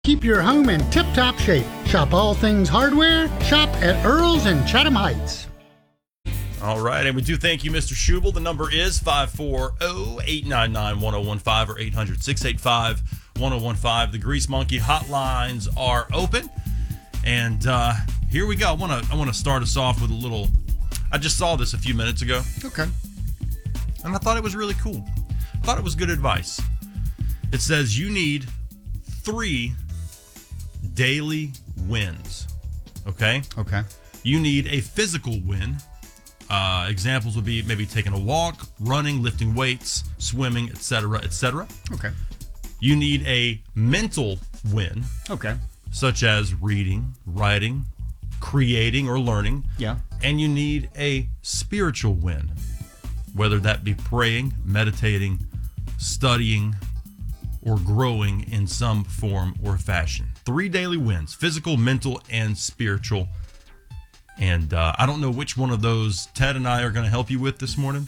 Keep your home in tip-top shape. Shop all things hardware. Shop at Earl's in Chatham Heights. All right, and we do thank you, Mr. Schubel. The number is 540-899-1015 or 800-685-1015. The Grease Monkey hotlines are open. And here we go. I want to start us off with a little... I just saw this a few minutes ago. Okay. And I thought it was really cool. I thought it was good advice. It says you need 3 daily wins. Okay? Okay. You need a physical win. Examples would be maybe taking a walk, running, lifting weights, swimming, etc., etc. Okay. You need a mental win. Okay. Such as reading, writing, creating, or learning. Yeah. And you need a spiritual win, whether that be praying, meditating, studying, or growing in some form or fashion. 3 daily wins: physical, mental, and spiritual. And I don't know which one of those Ted and I are going to help you with this morning.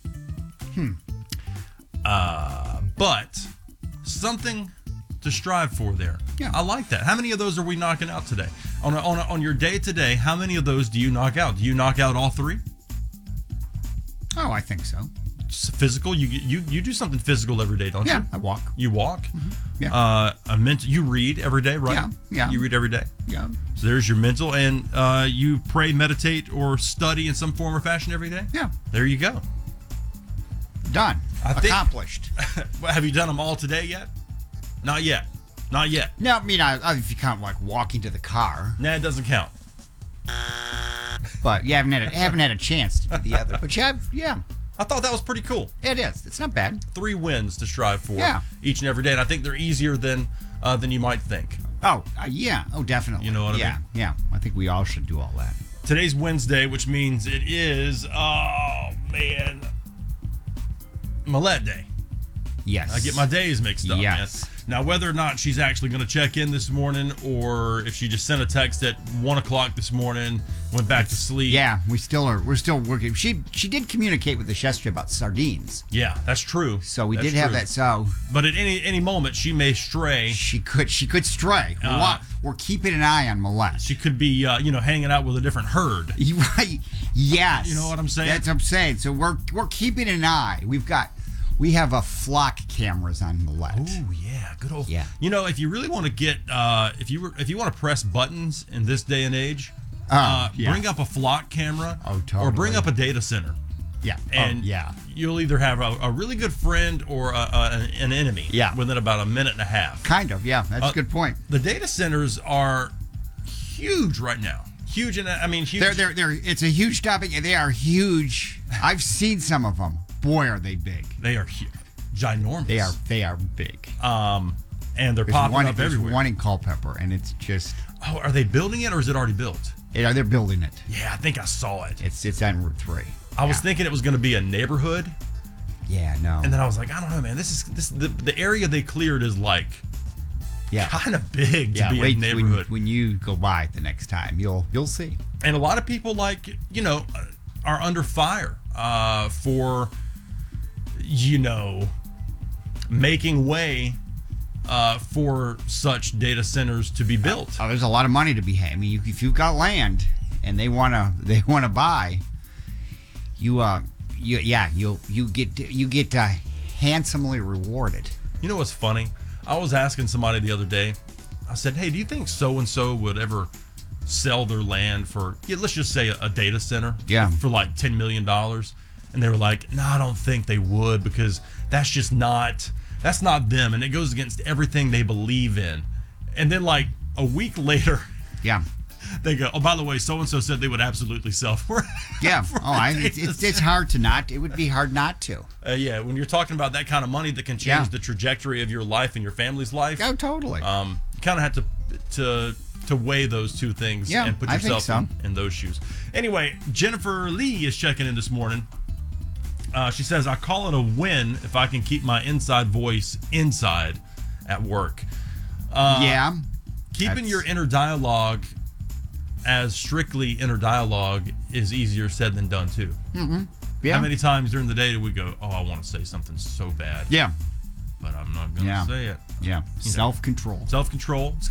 But something to strive for there. Yeah. I like that. How many of those are we knocking out today? On your day today, how many of those do you knock out? Do you knock out all 3? Oh, I think so. Physical, you do something physical every day, don't you? Yeah, I walk. You walk. Mm-hmm. Yeah. You read every day, right? Yeah. You read every day. Yeah. So there's your mental, and you pray, meditate, or study in some form or fashion every day. Yeah. There you go. Done. Accomplished. Have you done them all today yet? Not yet. Not yet. No, I mean, if you count like walking to the car. Nah, it doesn't count. But you haven't had a chance to do the other. But you have, yeah. I thought that was pretty cool. It is. It's not bad. 3 wins to strive for. Yeah. Each and every day, and I think they're easier than you might think. Oh, yeah. Oh, definitely. You know what I mean? Yeah. I think we all should do all that. Today's Wednesday, which means it is, Millette Day. Yes. I get my days mixed up. Yes. Man. Now, whether or not she's actually going to check in this morning, or if she just sent a text at 1 o'clock this morning, went back to sleep. Yeah, we're still working. She did communicate with us yesterday about sardines. Yeah, that's true. So we did have that. So, but at any moment she may stray. She could stray. We're keeping an eye on Millette. She could be hanging out with a different herd. Right. Yes. You know what I'm saying? That's what I'm saying. So we're keeping an eye. We have a flock cameras on Millette. Oh yeah, good old. Yeah. If you really want to get if you want to press buttons in this day and age, bring up a flock camera. Oh, totally. Or bring up a data center. Yeah. And you'll either have a really good friend or an enemy. Yeah. Within about a minute and a half. Kind of. Yeah. That's a good point. The data centers are huge right now. Huge, and I mean huge. They're. It's a huge topic, and they are huge. I've seen some of them. Boy, are they big. They are huge. Ginormous. They are big. And they're popping up everywhere. There's one in Culpeper, and it's just. Oh, are they building it, or is it already built? Yeah, they're building it. Yeah, I think I saw it. It's on Route 3. I was thinking it was going to be a neighborhood. Yeah, no. And then I was like, I don't know, man. The area they cleared is like, kind of big to be a neighborhood. When you go by the next time, you'll see. And a lot of people are under fire for making way for such data centers to be built. Oh, there's a lot of money to be had. I mean, if you've got land and they wanna buy, you get handsomely rewarded. You know what's funny? I was asking somebody the other day. I said, "Hey, do you think so and so would ever sell their land for, let's just say a data center, for like $10 million?" And they were like, "No, I don't think they would, because that's not them, and it goes against everything they believe in." And then like a week later, they go, "Oh, by the way, so and so said they would absolutely sell for it." Yeah. It's hard to not. It would be hard not to. When you're talking about that kind of money that can change the trajectory of your life and your family's life. Oh, totally. You kind of have to weigh those two things and put yourself in those shoes. Anyway, Jennifer Lee is checking in this morning. She says, "I call it a win if I can keep my inside voice inside at work." Keeping your inner dialogue as strictly inner dialogue is easier said than done too. Mm-hmm. Yeah. How many times during the day do we go, "Oh, I want to say something so bad"? Yeah. but I'm not going to say it. Yeah. Self-control. Self-control.